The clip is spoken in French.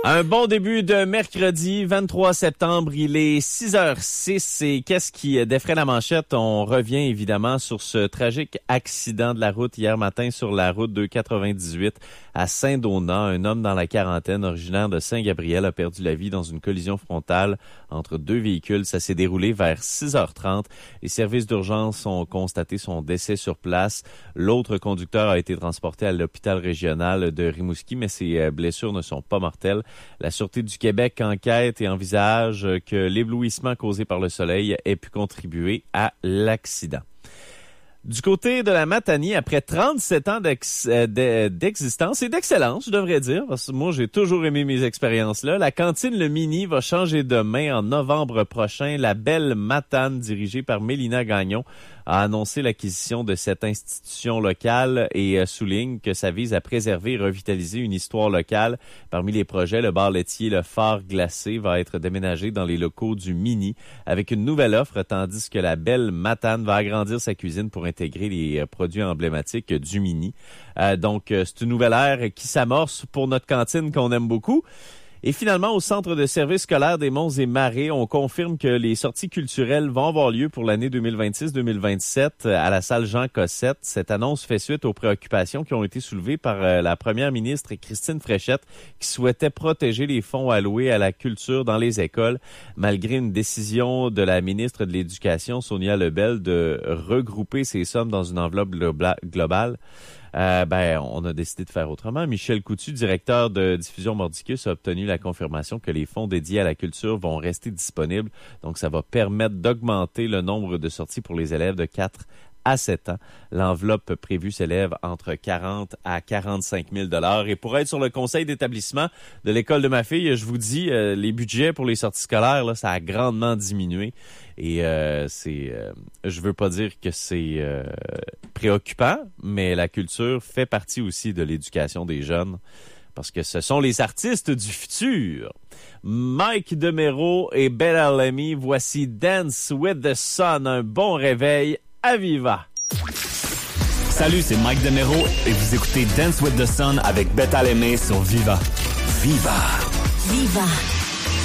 Un bon début de mercredi 23 septembre, il est 6h06 et qu'est-ce qui défraie la manchette? On revient évidemment sur ce tragique accident de la route hier matin sur la route 298 à Saint-Donat. Un homme dans la quarantaine, originaire de Saint-Gabriel, a perdu la vie dans une collision frontale entre deux véhicules. Ça s'est déroulé vers 6h30. Les services d'urgence ont constaté son décès sur place. L'autre conducteur a été transporté à l'hôpital régional de Rimouski, mais ses blessures ne sont pas mortelles. La Sûreté du Québec enquête et envisage que l'éblouissement causé par le soleil ait pu contribuer à l'accident. Du côté de la Matanie, après 37 ans d'existence et d'excellence, je devrais dire, parce que moi, j'ai toujours aimé mes expériences-là, la cantine Le Mini va changer de main en novembre prochain. La belle Matane, dirigée par Mélina Gagnon, a annoncé l'acquisition de cette institution locale et souligne que ça vise à préserver et revitaliser une histoire locale. Parmi les projets, le bar laitier Le Phare Glacé va être déménagé dans les locaux du Mini avec une nouvelle offre, tandis que la belle Matane va agrandir sa cuisine pour intégrer les produits emblématiques du Mini. Donc, c'est une nouvelle ère qui s'amorce pour notre cantine qu'on aime beaucoup. Et finalement, au Centre de services scolaires des Monts et Marais, on confirme que les sorties culturelles vont avoir lieu pour l'année 2026-2027 à la salle Jean Cossette. Cette annonce fait suite aux préoccupations qui ont été soulevées par la première ministre Christine Fréchette, qui souhaitait protéger les fonds alloués à la culture dans les écoles, malgré une décision de la ministre de l'Éducation, Sonia Lebel, de regrouper ces sommes dans une enveloppe globale. On a décidé de faire autrement. Michel Coutu, directeur de Diffusion Mordicus, a obtenu la confirmation que les fonds dédiés à la culture vont rester disponibles. Donc, ça va permettre d'augmenter le nombre de sorties pour les élèves de 4 à 7 ans. L'enveloppe prévue s'élève entre 40 à 45 000 $. Et pour être sur le conseil d'établissement de l'école de ma fille, je vous dis, les budgets pour les sorties scolaires, là, ça a grandement diminué. Et je veux pas dire que c'est préoccupant, mais la culture fait partie aussi de l'éducation des jeunes, parce que ce sont les artistes du futur. Mike DeMero et Bella Lemmy, voici Dance with the Sun, un bon réveil à Viva. Salut, c'est Mike DeMero et vous écoutez Dance with the Sun avec Betta Lemmy sur Viva. Viva. Viva.